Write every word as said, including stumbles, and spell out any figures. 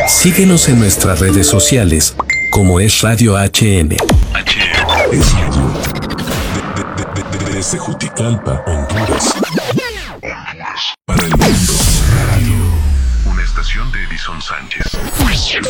Síguenos en nuestras redes sociales, como es Radio H M. H M. Es radio. De, de, de, de, desde Juticalpa, Honduras. Para el mundo. Radio. Una estación de Edison Sánchez.